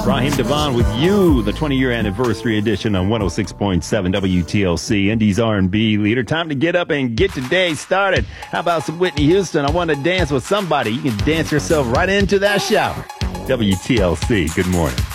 Raheem Devon with you, the 20-year anniversary edition on 106.7 WTLC, Indy's R&B leader. Time to get up and get today started. How about some Whitney Houston? I want to dance with somebody. You can dance yourself right into that shower. WTLC, good morning.